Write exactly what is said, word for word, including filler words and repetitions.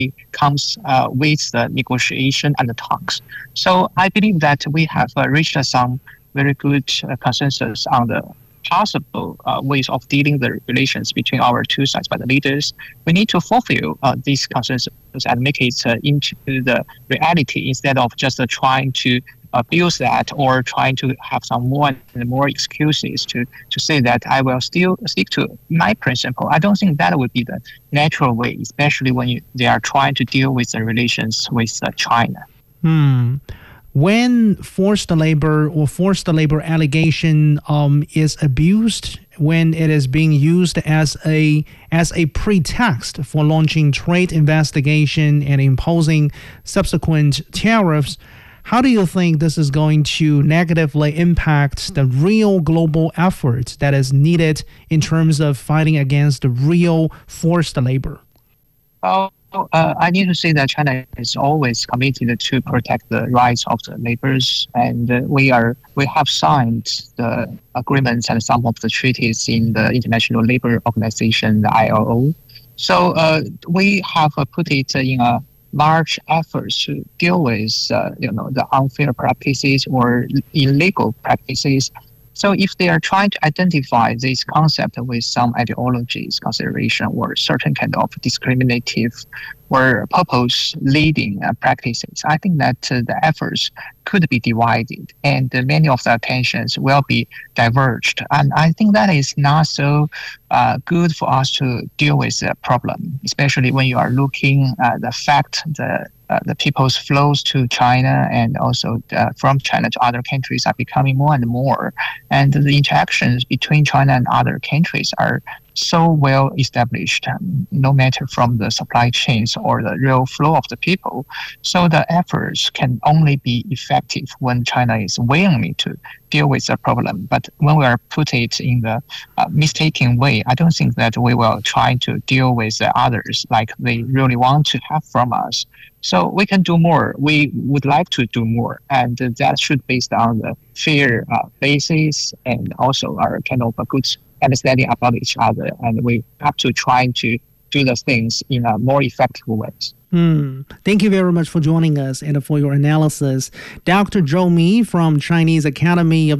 comes uh, with the negotiation and the talks. So I believe that we have uh, reached some very good uh, consensus on the possible uh, ways of dealing the relations between our two sides by the leaders. We need to fulfill uh, this consensus and make it uh, into the reality instead of just uh, trying to abuse that or trying to have some more and more excuses to, to say that I will still stick to my principle. I don't think that would be the natural way, especially when you, they are trying to deal with the relations with uh, China. Hmm. When forced labor or forced labor allegation um, is abused, when it is being used as a as a pretext for launching trade investigation and imposing subsequent tariffs, how do you think this is going to negatively impact the real global effort that is needed in terms of fighting against the real forced labor? Oh, uh, I need to say that China is always committed to protect the rights of the laborers, and uh, we are we have signed the agreements and some of the treaties in the International Labour Organization, the I L O. So uh, we have uh, put it in a large efforts to deal with, uh, you know, the unfair practices or illegal practices. So if they are trying to identify this concept with some ideologies consideration or certain kind of discriminative or purpose leading uh, practices, I think that uh, the efforts could be divided and uh, many of the attentions will be diverged. And I think that is not so uh, good for us to deal with the problem, especially when you are looking at the fact that Uh, the people's flows to China and also uh, from China to other countries are becoming more and more. And the interactions between China and other countries are so well established, um, no matter from the supply chains or the real flow of the people. So the efforts can only be effective when China is willing to deal with the problem. But when we are put it in the uh, mistaken way, I don't think that we will try to deal with the others like they really want to have from us. So we can do more. We would like to do more, and that should be based on the fair uh, basis and also our kind of a good understanding about each other. And we have to try to do the things in a more effective ways. Hmm. Thank you very much for joining us and for your analysis. Doctor Zhou Mi from Chinese Academy of